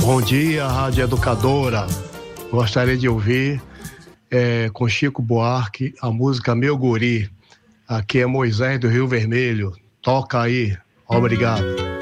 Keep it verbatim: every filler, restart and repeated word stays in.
Bom dia, Rádio Educadora. Gostaria de ouvir é, com Chico Buarque a música Meu Guri. Aqui é Moisés do Rio Vermelho. Toca aí. Obrigado.